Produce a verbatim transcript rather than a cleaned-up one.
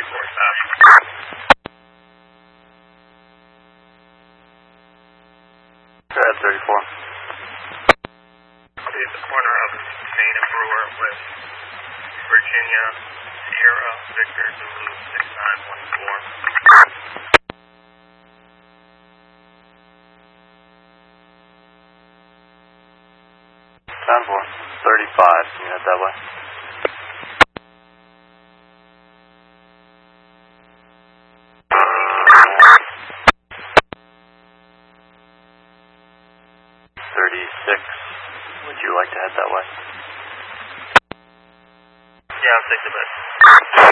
thirty-four, stop. Go ahead, thirty-four. I'll be at the corner of Main and Brewer with Virginia, Sierra, Victor, Zulu, six nine one four. ten four. thirty-five, can you head that way? thirty-six, would you like to head that way? Yeah, I'll take the bed.